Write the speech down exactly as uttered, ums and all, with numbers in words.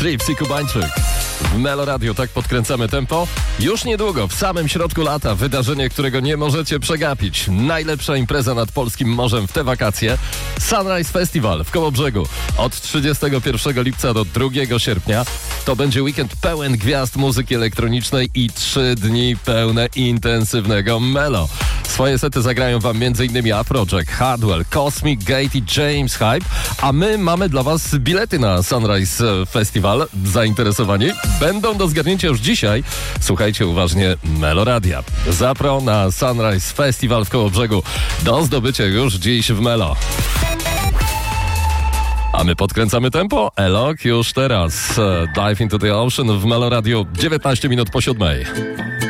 Clips i Kubańczyk. W Melo Radio tak podkręcamy tempo. Już niedługo, w samym środku lata, wydarzenie, którego nie możecie przegapić. Najlepsza impreza nad polskim morzem w te wakacje. Sunrise Festival w Kołobrzegu. Od trzydziestego pierwszego lipca do drugiego sierpnia. To będzie weekend pełen gwiazd muzyki elektronicznej i trzy dni pełne intensywnego Melo. Swoje sety zagrają wam m.in. Afrojack, Hardwell, Cosmic Gate i James Hype, a my mamy dla was bilety na Sunrise Festival. Zainteresowani? Będą do zgarnięcia już dzisiaj. Słuchajcie uważnie Melo Radia. Zapro na Sunrise Festival w Kołobrzegu. Do zdobycia już dziś w Melo. A my podkręcamy tempo. Elok już teraz. Dive into the Ocean w Melo Radio. dziewiętnaście minut po siódmej.